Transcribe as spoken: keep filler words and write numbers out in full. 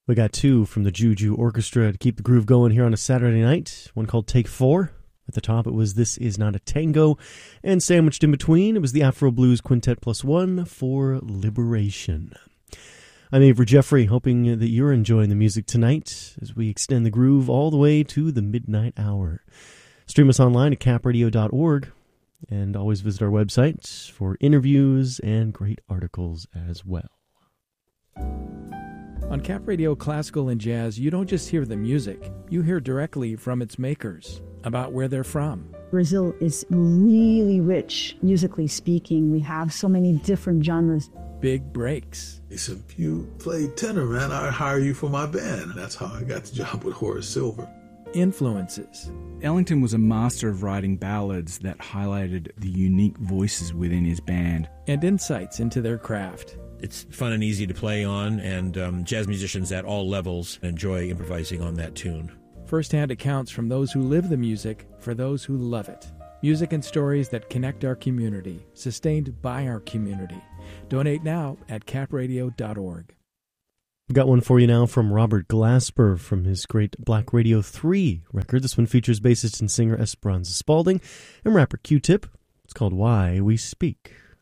We got two from the Juju Orchestra to keep the groove going here on a Saturday night. One called Take Four. At the top, it was This Is Not a Tango. And sandwiched in between, it was the Afro Blues Quintet Plus One for Liberation. I'm Avery Jeffrey, hoping that you're enjoying the music tonight as we extend the groove all the way to the midnight hour. Stream us online at cap radio dot org and always visit our website for interviews and great articles as well. On Cap Radio Classical and Jazz, you don't just hear the music, you hear directly from its makers about where they're from. Brazil is really rich, musically speaking. We have so many different genres. Big breaks. He said, if you play tenor, man, I'd hire you for my band. And that's how I got the job with Horace Silver. Influences. Ellington was a master of writing ballads that highlighted the unique voices within his band. And insights into their craft. It's fun and easy to play on, and um, jazz musicians at all levels enjoy improvising on that tune. First-hand accounts from those who live the music for those who love it. Music and stories that connect our community, sustained by our community. Donate now at cap radio dot org. We've got one for you now from Robert Glasper from his great Black Radio three record. This one features bassist and singer Esperanza Spalding and rapper Q-Tip. It's called Why We Speak.